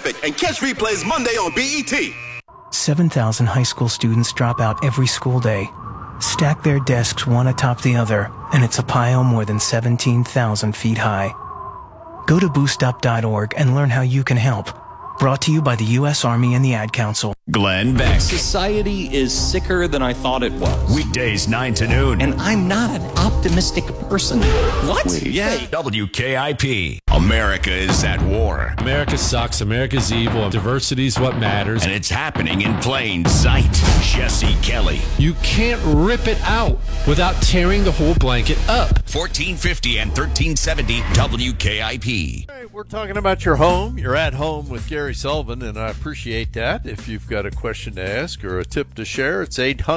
Pacific and catch replays Monday on BET. 7,000 high school students drop out every school day. Stack their desks one atop the other, and it's a pile more than 17,000 feet high. Go to boostup.org and learn how you can help. Brought to you by the U.S. Army and the Ad Council. Glenn Beck. Society is sicker than I thought it was. Weekdays 9 to noon. And I'm not an optimistic person. What? Yeah. WKIP. America is at war. America sucks. America's evil. Diversity's what matters. And it's happening in plain sight. Jesse Kelly. You can't rip it out without tearing the whole blanket up. 1450 and 1370 WKIP. All right, we're talking about your home. You're at home with Gary Sullivan, and I appreciate that. If you've got a question to ask or a tip to share, it's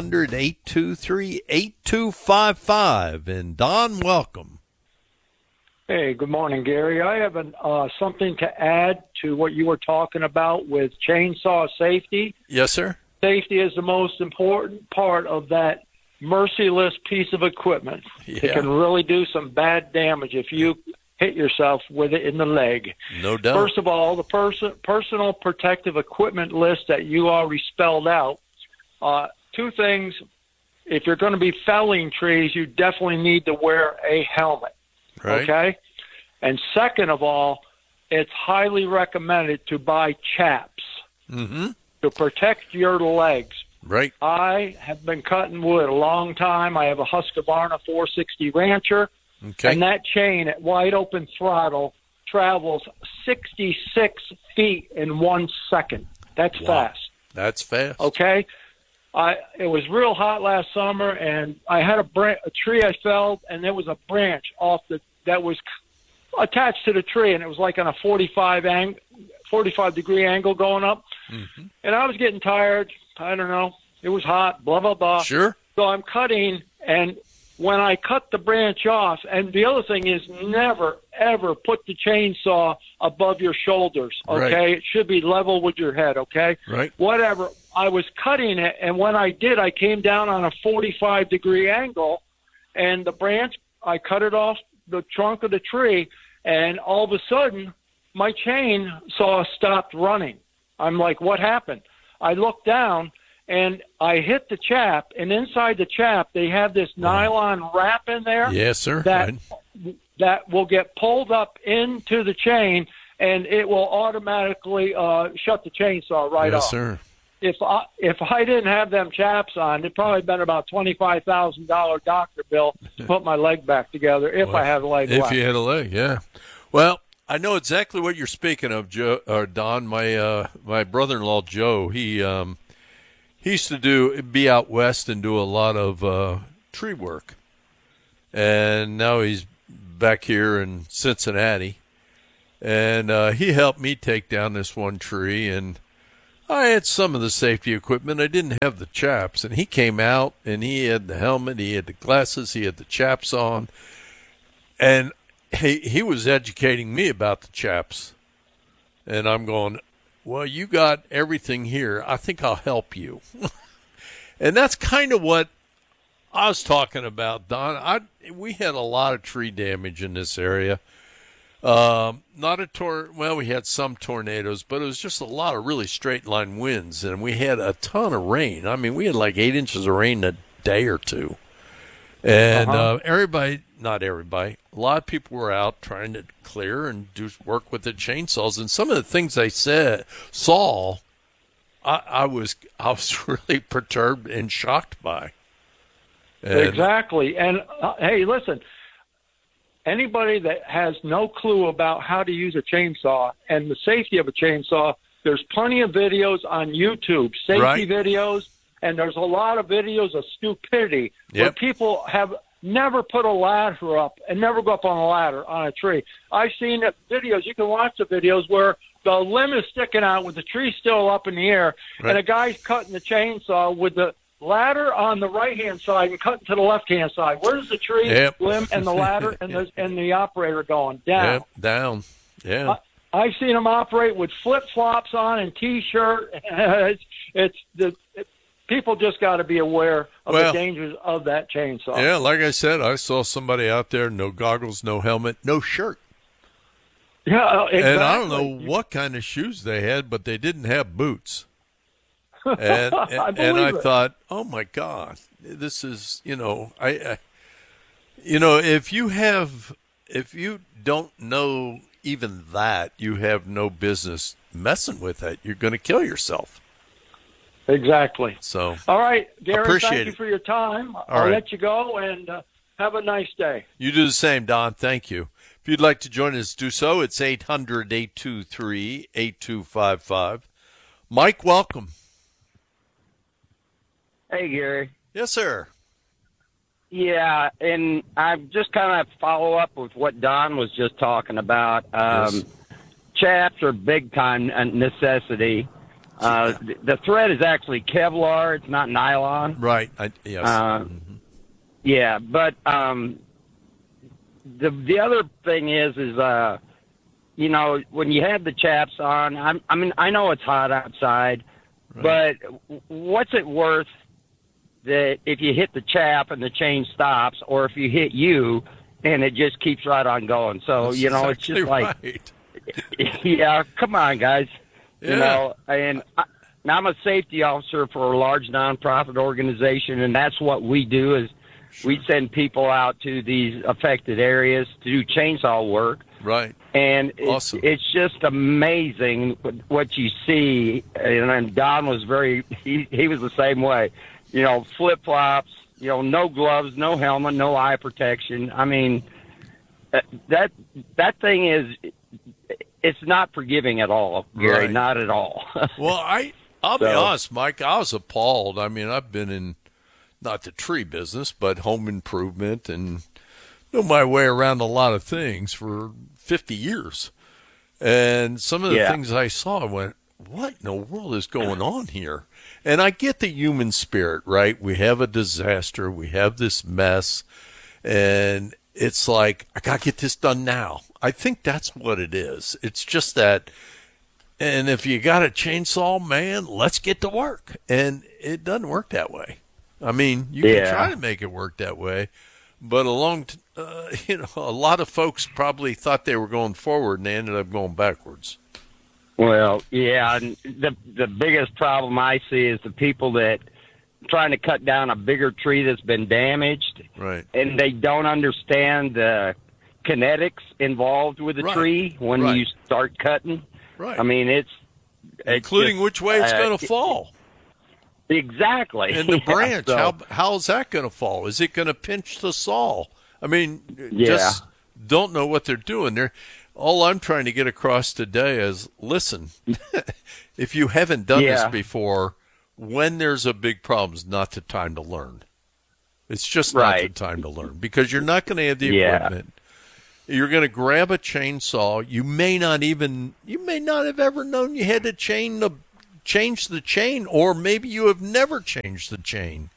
800-823-8255. And Don, welcome. Hey, good morning, Gary. I have something to add to what you were talking about with chainsaw safety. Yes, sir. Safety is the most important part of that merciless piece of equipment. Yeah. It can really do some bad damage if you hit yourself with it in the leg. No doubt. First of all, the personal protective equipment list that you already spelled out, two things. If you're going to be felling trees, you definitely need to wear a helmet. Right. Okay? And second of all, it's highly recommended to buy chaps to protect your legs. Right. I have been cutting wood a long time. I have a Husqvarna 460 Rancher, and that chain at wide open throttle travels 66 feet in 1 second. That's fast. That's fast. Okay? It was real hot last summer, and I had a tree I felled, and there was a branch that was attached to the tree, and it was like on a 45-degree angle going up. And I was getting tired. I don't know. It was hot, blah, blah, blah. Sure. So I'm cutting, and when I cut the branch off, and the other thing is never, ever put the chainsaw above your shoulders, okay? Right. It should be level with your head, okay? Right. Whatever. I was cutting it, and when I did, I came down on a 45-degree angle, and the branch, I cut it off the trunk of the tree, and all of a sudden, my chainsaw stopped running. I'm like, what happened? I looked down, and I hit the chap, and inside the chap, they have this nylon wrap in there. Yes, sir. That will get pulled up into the chain, and it will automatically shut the chainsaw right off. Yes, sir. If I didn't have them chaps on, it'd probably been about $25,000 doctor bill to put my leg back together if I had a leg left. If you had a leg, yeah. Well, I know exactly what you're speaking of, Joe, or Don. My brother-in-law Joe, he used to be out west and do a lot of tree work, and now he's back here in Cincinnati, and he helped me take down this one tree, and I had some of the safety equipment. I didn't have the chaps, and he came out, and he had the helmet, he had the glasses, he had the chaps on, and he was educating me about the chaps, and I'm going, well, you got everything here. I think I'll help you. And that's kind of what I was talking about, Don. We had a lot of tree damage in this area. We had some tornadoes, but it was just a lot of really straight line winds, and we had a ton of rain. I mean, we had like 8 inches of rain in a day or two. And not everybody, a lot of people were out trying to clear and do work with the chainsaws. And some of the things I saw, I was really perturbed and shocked by. Exactly. And hey, listen, anybody that has no clue about how to use a chainsaw and the safety of a chainsaw, there's plenty of videos on YouTube, safety videos, and there's a lot of videos of stupidity where people have never put a ladder up and never go up on a ladder on a tree. I've seen videos. You can watch the videos where the limb is sticking out with the tree still up in the air, and a guy's cutting the chainsaw with the ladder on the right-hand side and cutting to the left-hand side. Where's the tree limb and the ladder and the operator going? Down. Down. Yeah. I've seen them operate with flip-flops on and T-shirt. People just got to be aware of the dangers of that chainsaw. Yeah, like I said, I saw somebody out there, no goggles, no helmet, no shirt. Yeah, exactly. And I don't know what kind of shoes they had, but they didn't have boots. And I thought, oh my God, this is, I if you don't know even that, you have no business messing with it. You're going to kill yourself. Exactly. So, all right, Gary, appreciate thank you it. for your time. All I'll right. let you go, and have a nice day. You do the same, Don. Thank you. If you'd like to join us, do so. It's 800-823-8255. Mike, welcome. Hey, Gary. Yes, sir. Yeah, and I just kind of follow up with what Don was just talking about. Yes. Chaps are big time necessity. The thread is actually Kevlar; it's not nylon. Right. Yes. Yeah, but the other thing is when you have the chaps on, I mean, I know it's hot outside, Right. but what's it worth that if you hit the chap and the chain stops, or if you hit you and it just keeps right on going? So, That's it's just exactly like, right. yeah, come on, guys. Yeah. And I'm a safety officer for a large nonprofit organization, and that's what we do is we send people out to these affected areas to do chainsaw work. Right. And Awesome. it's just amazing what you see. And Don was he was the same way. Flip-flops, no gloves, no helmet, no eye protection. I mean, that thing it's not forgiving at all, Gary, Right. not at all. Well, I'll be honest, Mike, I was appalled. I mean, I've been in not the tree business, but home improvement and know my way around a lot of things for 50 years. And some of the things I saw, I went, what in the world is going on here? And I get the human spirit, right? We have a disaster. We have this mess. And it's like, I got to get this done now. I think that's what it is. It's just that, and if you got a chainsaw, man, let's get to work. And it doesn't work that way. I mean, you can try to make it work that way, but a lot of folks probably thought they were going forward and they ended up going backwards. Well, yeah, and the biggest problem I see is the people that trying to cut down a bigger tree that's been damaged, Right. and they don't understand the kinetics involved with the tree when you start cutting. Right. I mean, it's including just, which way it's going to fall. Exactly. And the branch, so, how's that going to fall? Is it going to pinch the saw? I mean, just don't know what they're doing. All I'm trying to get across today is, listen, if you haven't done this before, when there's a big problem, is not the time to learn. It's just not the time to learn because you're not going to have the equipment. You're going to grab a chainsaw. You may not have ever known you had to change the chain, or maybe you have never changed the chain.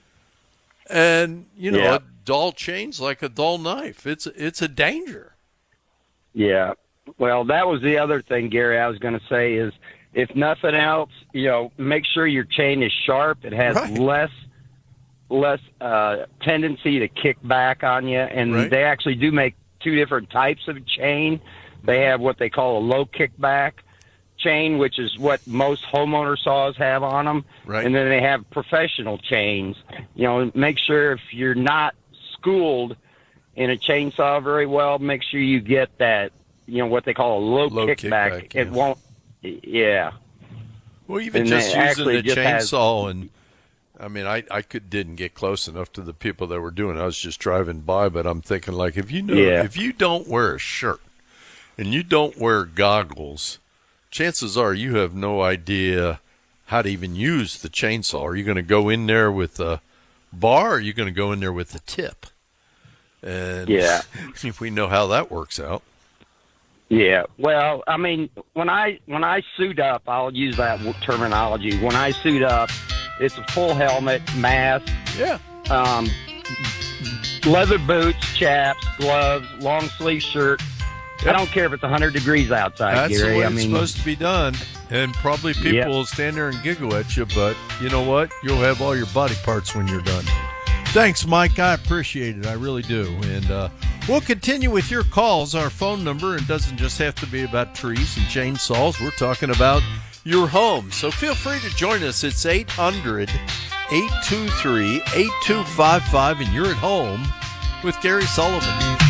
And a dull chain's like a dull knife. It's a danger. Yeah. Well, that was the other thing, Gary, I was going to say is, if nothing else, make sure your chain is sharp. It has less tendency to kick back on you. And they actually do make two different types of chain. They have what they call a low kickback chain, which is what most homeowner saws have on them. Right. And then they have professional chains. Make sure if you're not schooled in a chainsaw very well, make sure you get that, what they call a low kickback. It won't, Well, even and just using the chainsaw, and I mean, I didn't get close enough to the people that were doing it. I was just driving by, but I'm thinking, like, if you don't wear a shirt and you don't wear goggles, chances are you have no idea how to even use the chainsaw. Are you going to go in there with a bar, or are you going to go in there with a tip? And we know how that works out. Yeah. Well, I mean, when I suit up, I'll use that terminology. When I suit up, it's a full helmet, mask, leather boots, chaps, gloves, long sleeve shirt. I don't care if it's 100 degrees outside, That's Gary. the way it's supposed to be done. And probably people will stand there and giggle at you, but you know what? You'll have all your body parts when you're done. Thanks, Mike. I appreciate it. I really do. And we'll continue with your calls. Our phone number, it doesn't just have to be about trees and chainsaws. We're talking about your home. So feel free to join us. It's 800-823-8255, and you're at home with Gary Sullivan.